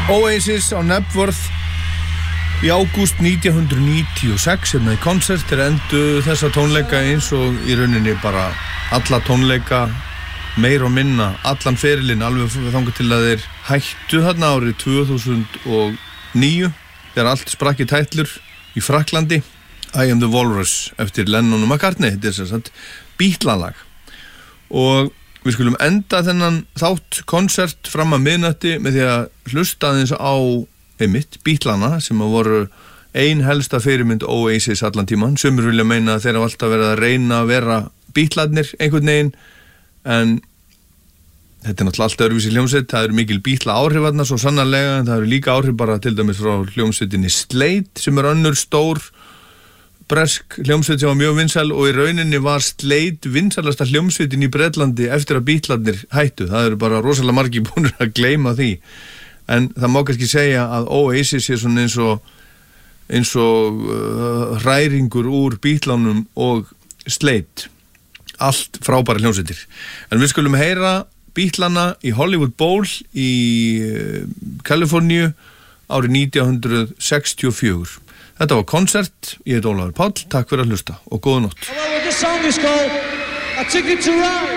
Oasis á Knebworth í ágúst 1996 hérna í konsert. Þeir endu þessa tónleika eins og í rauninni bara alla tónleika, meir og minna, allan ferilinn, alveg þangað til að þeir hættu þarna árið 2009 þegar allt sprakk í tætlur í Frakklandi. I Am the Walrus eftir Lennon og McCartney, þetta er sem sagt Beatlalag. Og við skulum enda þennan þátt konsert fram að miðnætti með því að hlusta aðeins á Beatlana sem að voru ein helsta fyrirmynd Oasis allan tíman. Sumir vilja meina að þeir hafa alltaf verið að reyna að vera Beatlarnir einhvern veginn, en þetta er náttúrulega allt öðruvísi hljómsveit. Það eru mikil Beatla áhrifarna svo sannarlega, en það eru líka áhrif bara til dæmis frá hljómsveitinni Slade sem er önnur stór bresk hljómsveit sem var mjög vinsæl, og í rauninni var Slade vinsælasta hljómsveitin í Bretlandi eftir að Beatlarnir hættu. Það eru bara rosalega margir búnir að gleyma því, en það má kannski segja að Oasis er svona eins og hræringur úr Beatlanum og Slade, allt frábæra hljómsveitir. En við skulum heyra Beatlana í Hollywood Bowl í Kaliforníu árið 1964. Þetta var konsert, ég heit Ólafur Páll, takk fyrir að hlusta og góða nótt. Well, this song is called A Ticket to Ride.